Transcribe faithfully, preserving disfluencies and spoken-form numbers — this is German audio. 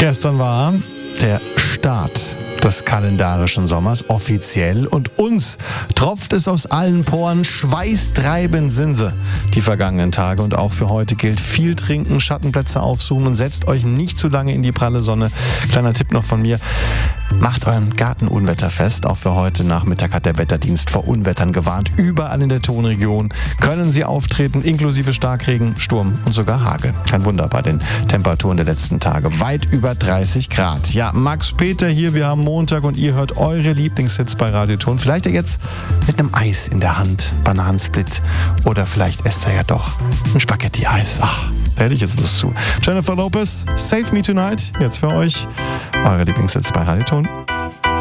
Gestern war der Start des kalendarischen Sommers offiziell und uns tropft es aus allen Poren, schweißtreibend sind sie die vergangenen Tage und auch für heute gilt: viel trinken, Schattenplätze aufsuchen und setzt euch nicht zu lange in die pralle Sonne. Kleiner Tipp noch von mir: macht euren Garten unwetterfest. Auch für heute Nachmittag hat der Wetterdienst vor Unwettern gewarnt. Überall in der Tonregion können sie auftreten, inklusive Starkregen, Sturm und sogar Hagel. Kein Wunder bei den Temperaturen der letzten Tage. Weit über dreißig Grad. Ja, Max Peter hier, wir haben Montag und ihr hört eure Lieblingshits bei Radioton. Vielleicht ja jetzt mit einem Eis in der Hand, Bananensplit, oder vielleicht esst ihr ja doch ein Spaghetti-Eis. Ach, da hätte ich jetzt Lust zu. Jennifer Lopez, Save Me Tonight, jetzt für euch. Eure Lieblingshits bei Radioton.